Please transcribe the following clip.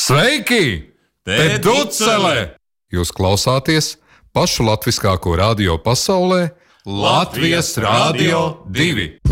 Sveiki! Te Ducele! Jūs klausāties pašu latviskāko radio pasaulē Latvijas Rādio 2.